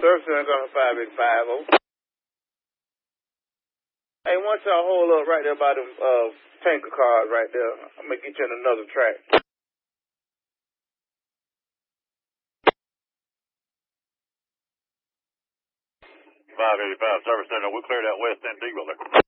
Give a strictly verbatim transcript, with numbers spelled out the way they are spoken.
Surf Center on five eight five oh. Hey, once y'all hold up right there by them uh, tanker cars right there, I'm going to get you in another track. five eighty-five Service Center, we'll clear that west end dealer.